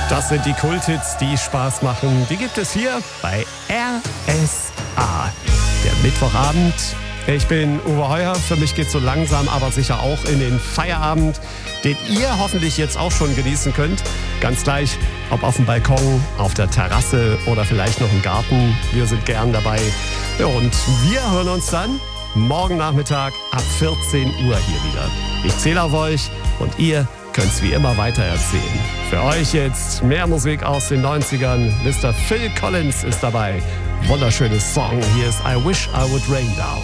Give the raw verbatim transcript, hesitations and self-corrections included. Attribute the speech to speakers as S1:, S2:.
S1: Das sind die Kulthits, die Spaß machen. Die gibt es hier bei R S A. Der Mittwochabend. Ich bin Uwe Heuer. Für mich geht es so langsam, aber sicher auch in den Feierabend, den ihr hoffentlich jetzt auch schon genießen könnt. Ganz gleich, ob auf dem Balkon, auf der Terrasse oder vielleicht noch im Garten. Wir sind gern dabei. Ja, und wir hören uns dann morgen Nachmittag ab vierzehn Uhr hier wieder. Ich zähle auf euch und ihr könnt es wie immer weitererzählen. Für euch jetzt mehr Musik aus den neunzigern. Mister Phil Collins ist dabei. Wunderschönes Song. Hier ist I Wish I Would Rain Down.